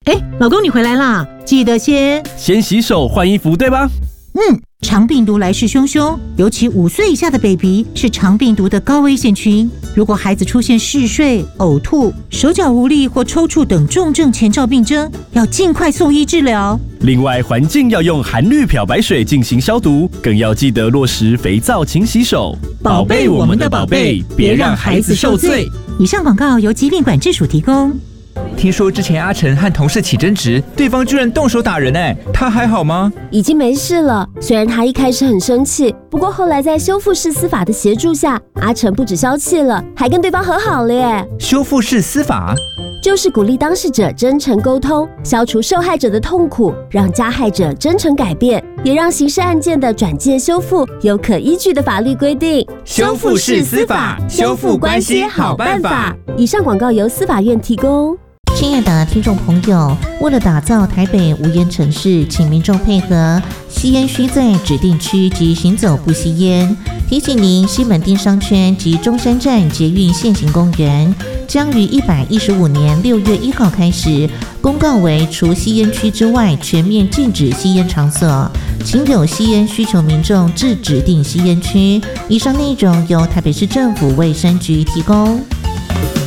老公你回来啦，记得先洗手换衣服，对吧？ 肠病毒来势汹汹，尤其5岁以下的 baby 是肠病毒的高危险群。如果孩子出现嗜睡、呕吐、手脚无力或抽搐等重症前兆病征，要尽快送医治疗。 另外，环境要用含氯漂白水进行消毒，更要记得落实肥皂勤洗手， 宝贝我们的宝贝，别让孩子受罪。以上广告由疾病管制署提供。 听说之前阿成和同事起争执，对方居然动手打人他还好吗？ 已经没事了。虽然他一开始很生气，不过后来在修复式司法的协助下，阿成不止消气了，还跟对方和好了耶。 修复式司法就是鼓励当事者真诚沟通，消除受害者的痛苦，让加害者真诚改变，也让刑事案件的转介修复有可依据的法律规定。 修复式司法，修复关系好办法。 以上广告由司法院提供。 亲爱的听众朋友，为了打造台北无烟城市，请民众配合，吸烟需在指定区及行走不吸烟。提醒您，西门町商圈及中山站捷运现行公园将于115年6月1号开始公告为除吸烟区之外全面禁止吸烟场所，请有吸烟需求民众至指定吸烟区。以上内容由台北市政府卫生局提供。